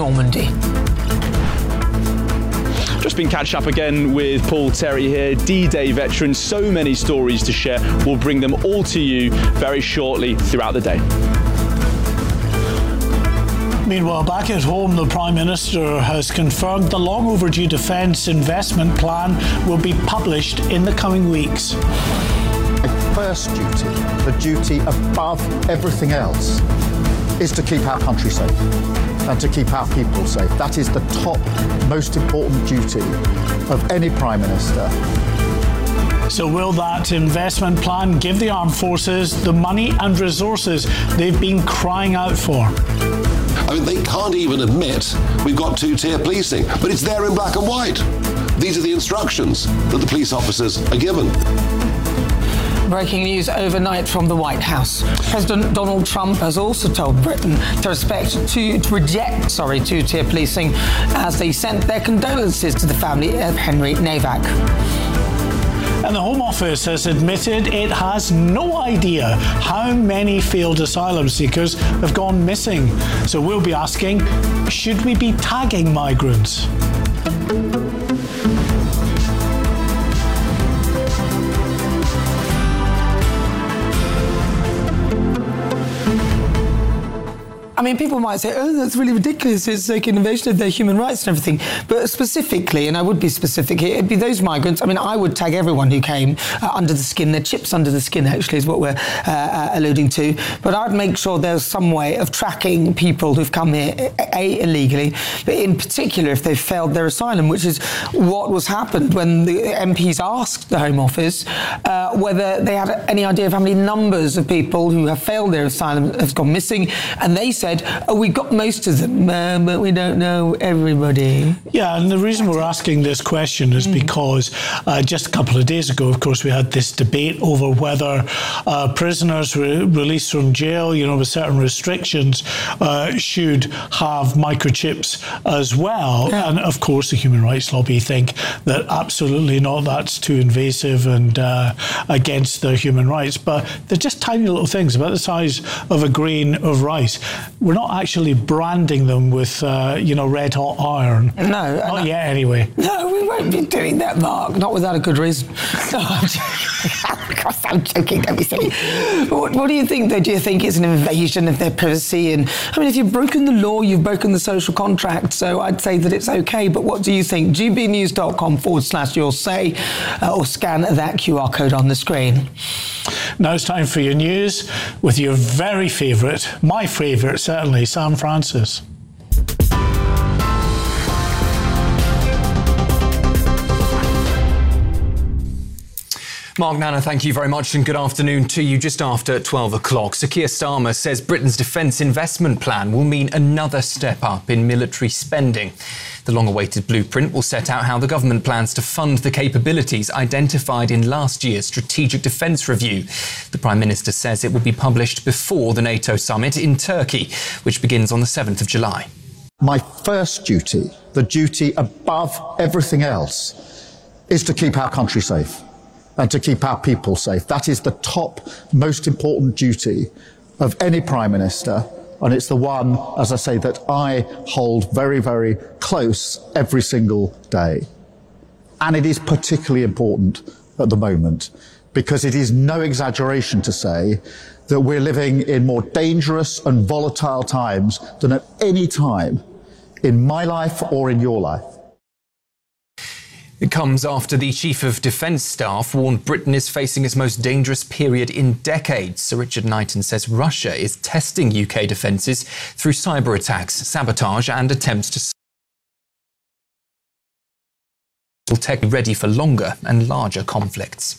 Normandy. Just been catching up again with Paul Terry here, D-Day veteran. So many stories to share. We'll bring them all to you very shortly throughout the day. Meanwhile, back at home, the Prime Minister has confirmed the long overdue defence investment plan will be published in the coming weeks. My first duty, the duty above everything else, is to keep our country safe and to keep our people safe. That is the top, most important duty of any Prime Minister. So will that investment plan give the armed forces the money and resources they've been crying out for? I mean, they can't even admit we've got two-tier policing, but it's there in black and white. These are the instructions that the police officers are given. Breaking news overnight from the White House. President Donald Trump has also told Britain to reject two-tier policing as they sent their condolences to the family of Henry Navak. And the Home Office has admitted it has no idea how many failed asylum seekers have gone missing. So we'll be asking, should we be tagging migrants? I mean, people might say, oh, that's really ridiculous, it's like an invasion of their human rights and everything. But specifically, and I would be specific here, it'd be those migrants. I mean, I would tag everyone who came under the skin. They're chips under the skin, actually, is what we're alluding to. But I'd make sure there's some way of tracking people who've come here, A, illegally, but in particular if they've failed their asylum, which is what was happened when the MPs asked the Home Office whether they had any idea of how many numbers of people who have failed their asylum have gone missing. And they said, oh, we got most of them, but we don't know everybody. Yeah, and the reason we're asking this question is because just a couple of days ago, of course, we had this debate over whether prisoners released from jail, with certain restrictions, should have microchips as well. Yeah. And of course, the human rights lobby think that absolutely not, that's too invasive and against their human rights. But they're just tiny little things about the size of a grain of rice. We're not actually branding them with, red hot iron. No. Not yet, anyway. No, we won't be doing that, Mark. Not without a good reason. No, I'm joking. I'm joking, don't be silly. What do you think, though? Do you think it's an invasion of their privacy? And, I mean, if you've broken the law, you've broken the social contract, so I'd say that it's OK. But what do you think? gbnews.com/your say, or scan that QR code on the screen. Now it's time for your news with your very favourite, my favourite certainly, Sam Francis. Mark Nana, thank you very much and good afternoon to you. Just after 12 o'clock, Sir Keir Starmer says Britain's defence investment plan will mean another step up in military spending. The long-awaited blueprint will set out how the government plans to fund the capabilities identified in last year's Strategic Defence Review. The Prime Minister says it will be published before the NATO summit in Turkey, which begins on the 7th of July. My first duty, the duty above everything else, is to keep our country safe and to keep our people safe. That is the top, most important duty of any Prime Minister. And it's the one, as I say, that I hold very, very close every single day. And it is particularly important at the moment because it is no exaggeration to say that we're living in more dangerous and volatile times than at any time in my life or in your life. It comes after the Chief of Defence Staff warned Britain is facing its most dangerous period in decades. Sir Richard Knighton says Russia is testing UK defences through cyber attacks, sabotage and attempts to tech ready for longer and larger conflicts.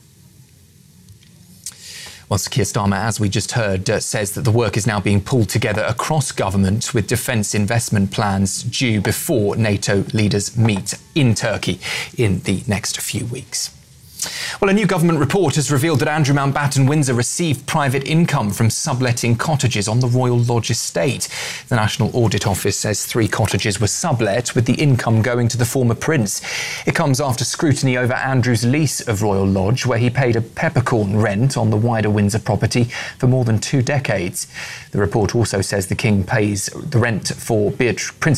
Well, Sir Keir Starmer, as we just heard, says that the work is now being pulled together across government with defence investment plans due before NATO leaders meet in Turkey in the next few weeks. Well, a new government report has revealed that Andrew Mountbatten Windsor received private income from subletting cottages on the Royal Lodge estate. The National Audit Office says 3 cottages were sublet, with the income going to the former prince. It comes after scrutiny over Andrew's lease of Royal Lodge, where he paid a peppercorn rent on the wider Windsor property for more than 2 decades. The report also says the King pays the rent for Prince